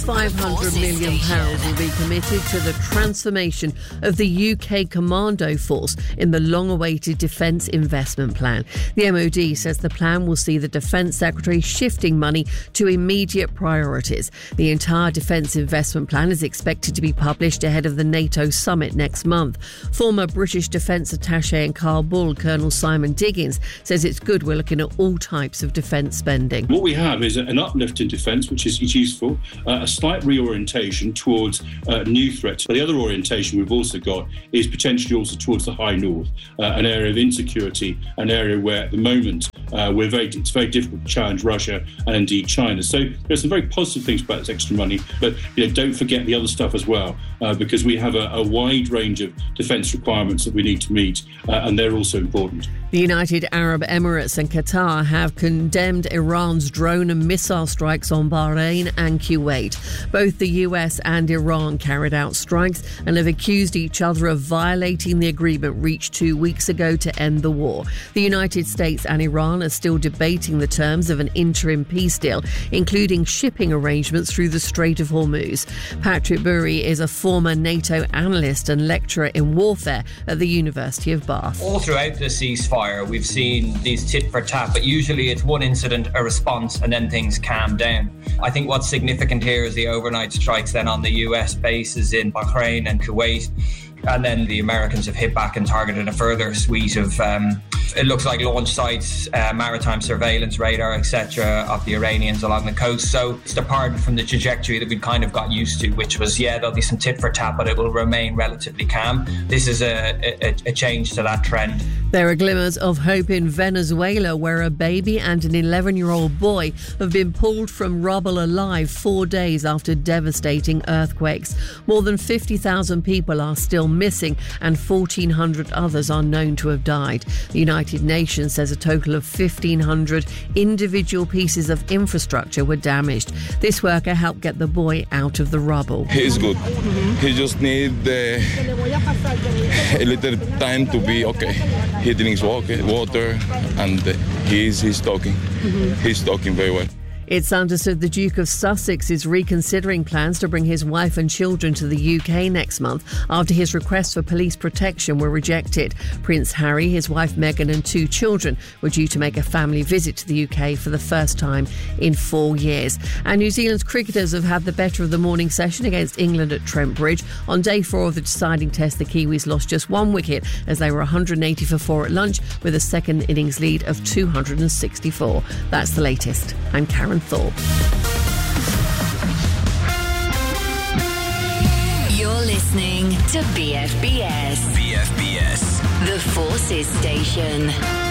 £500 million will be committed to the transformation of the UK Commando Force in the long-awaited Defence Investment Plan. The MOD says the plan will see the Defence Secretary shifting money to immediate priorities. The entire Defence Investment Plan is expected to be published ahead of the NATO summit next month. Former British Defence Attaché in Kabul, Colonel Simon Diggins, says it's good we're looking at all types of defence spending. What we have is an uplift in defence, which is useful, a slight reorientation towards new threats. But the other orientation we've also got is potentially also towards the high north, an area of insecurity, an area where at the moment it's very difficult to challenge Russia and indeed China. So there's some very positive things about this extra money, but don't forget the other stuff as well, because we have a wide range of defence requirements that we need to meet, and they're also important. The United Arab Emirates and Qatar have condemned Iran's drone and missile strikes on Bahrain and Kuwait. Both the US and Iran carried out strikes and have accused each other of violating the agreement reached 2 weeks ago to end the war. The United States and Iran are still debating the terms of an interim peace deal, including shipping arrangements through the Strait of Hormuz. Patrick Bury is a former NATO analyst and lecturer in warfare at the University of Bath. All throughout the ceasefire, we've seen these tit for tat, but usually it's one incident, a response, and then things calm down. I think what's significant here is the overnight strikes then on the US bases in Bahrain and Kuwait. And then the Americans have hit back and targeted a further suite of, it looks like launch sites, maritime surveillance radar, etc. of the Iranians along the coast. So it's departed from the trajectory that we'd kind of got used to, which was, there'll be some tit for tat, but it will remain relatively calm. This is a change to that trend. There are glimmers of hope in Venezuela, where a baby and an 11-year-old boy have been pulled from rubble alive 4 days after devastating earthquakes. More than 50,000 people are still missing and 1,400 others are known to have died. The United Nations says a total of 1,500 individual pieces of infrastructure were damaged. This worker helped get the boy out of the rubble. He's good. He just needs a little time to be okay. He drinks water and he's talking. He's talking very well. It's understood the Duke of Sussex is reconsidering plans to bring his wife and children to the UK next month after his requests for police protection were rejected. Prince Harry, his wife Meghan and 2 children were due to make a family visit to the UK for the first time in 4 years. And New Zealand's cricketers have had the better of the morning session against England at Trent Bridge. On day 4 of the deciding test, the Kiwis lost just 1 wicket as they were 180 for 4 at lunch with a second innings lead of 264. That's the latest. I'm Karen Thorpe. You're listening to BFBS. BFBS. The Forces Station.